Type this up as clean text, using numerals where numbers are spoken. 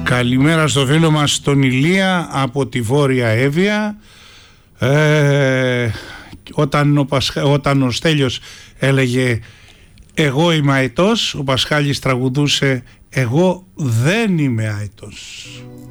Καλημέρα στο φίλο μας τον Ηλία από τη Βόρεια Εύβοια. Όταν ο Στέλιος έλεγε εγώ είμαι αετός, ο Πασχάλης τραγουδούσε εγώ δεν είμαι αετός.